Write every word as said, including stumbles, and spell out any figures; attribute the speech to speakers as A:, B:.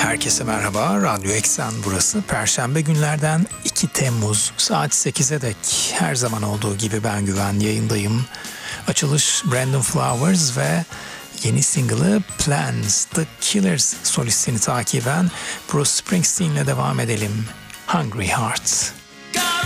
A: Herkese merhaba, Radyo Eksen burası. Perşembe günlerden iki Temmuz saat sekize dek her zaman olduğu gibi ben Güven yayındayım. Açılış Brandon Flowers ve yeni single'ı Plans, The Killers solistini takiben Bruce Springsteen'le devam edelim. Hungry Heart.